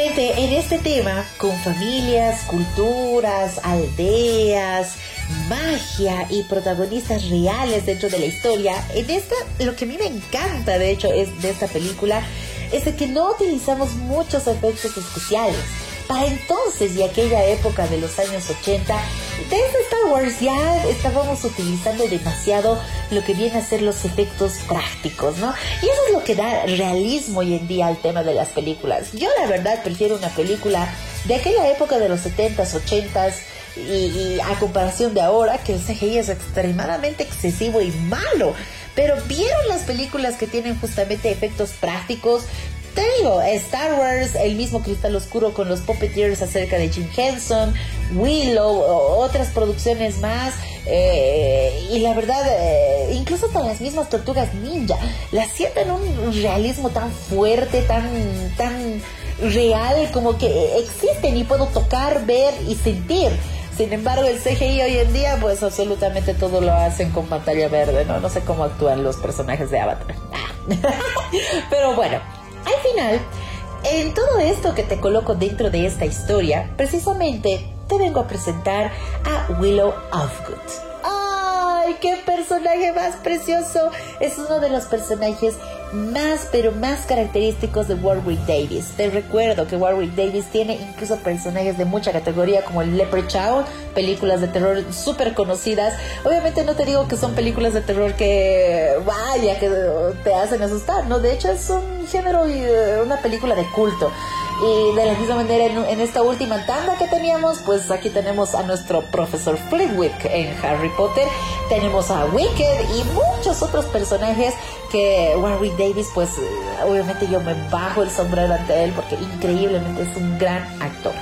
justamente en este tema, con familias, culturas, aldeas, magia y protagonistas reales dentro de la historia, lo que a mí me encanta de hecho es de esta película, es de que no utilizamos muchos efectos especiales. Para entonces y aquella época de los años 80, desde Star Wars ya estábamos utilizando demasiado lo que viene a ser los efectos prácticos, ¿no? Y eso es lo que da realismo hoy en día al tema de las películas. Yo la verdad prefiero una película de aquella época de los 70s, 80s, y a comparación de ahora, que el CGI es extremadamente excesivo y malo. Pero vieron las películas que tienen justamente efectos prácticos. Te digo, Star Wars, el mismo Cristal Oscuro con los Puppeteers acerca de Jim Henson, Willow, otras producciones más, y la verdad, incluso hasta las mismas Tortugas Ninja, las sienten un realismo tan fuerte, tan real, como que existen y puedo tocar, ver y sentir. Sin embargo, el CGI hoy en día, pues absolutamente todo lo hacen con pantalla verde, ¿no? No sé cómo actúan los personajes de Avatar. Pero bueno, al final, en todo esto que te coloco dentro de esta historia, precisamente te vengo a presentar a Willow Ufgood. ¡Ay, qué personaje más precioso! Es uno de los personajes más, pero más característicos de Warwick Davis. Te recuerdo que Warwick Davis tiene incluso personajes de mucha categoría como el Leprechaun, películas de terror súper conocidas. Obviamente no te digo que son películas de terror que vaya, que te hacen asustar, ¿no? De hecho es un género y una película de culto. Y de la misma manera en esta última tanda que teníamos, pues aquí tenemos a nuestro profesor Flitwick en Harry Potter, tenemos a Wicked y muchos otros personajes que Warwick Davis, pues obviamente yo me bajo el sombrero ante él porque increíblemente es un gran actor.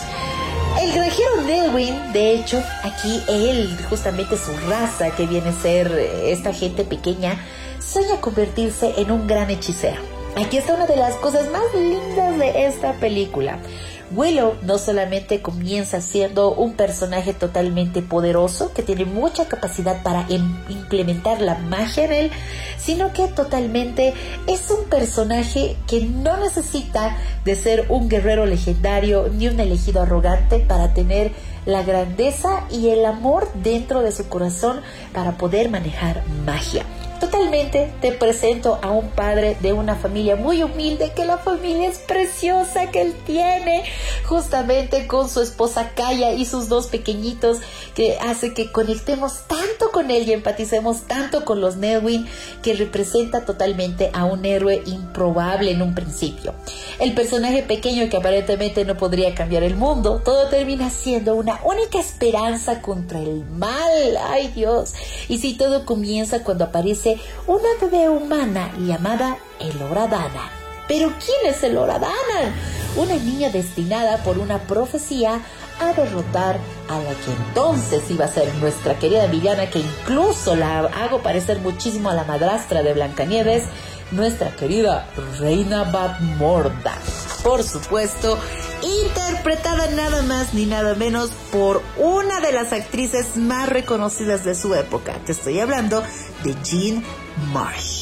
El granjero Nelwyn, de hecho, aquí él, justamente su raza que viene a ser esta gente pequeña, sueña convertirse en un gran hechicero. Aquí está una de las cosas más lindas de esta película. Willow no solamente comienza siendo un personaje totalmente poderoso, que tiene mucha capacidad para implementar la magia en él, sino que totalmente es un personaje que no necesita de ser un guerrero legendario ni un elegido arrogante para tener la grandeza y el amor dentro de su corazón para poder manejar magia. Totalmente te presento a un padre de una familia muy humilde, que la familia es preciosa que él tiene, justamente con su esposa Kaya y sus dos pequeñitos, que hace que conectemos tanto con él y empaticemos tanto con los Nelwyn, que representa totalmente a un héroe improbable en un principio. El personaje pequeño que aparentemente no podría cambiar el mundo, todo termina siendo una única esperanza contra el mal. ¡Ay, Dios! Y si todo comienza cuando aparece una bebé humana llamada Elora Danan. ¿Pero quién es Elora Danan? Una niña destinada por una profecía a derrotar a la que entonces iba a ser nuestra querida villana, que incluso la hago parecer muchísimo a la madrastra de Blancanieves, nuestra querida Reina Badmorda. Por supuesto, interpretada nada más ni nada menos por una de las actrices más reconocidas de su época. Te estoy hablando de Jean Marsh.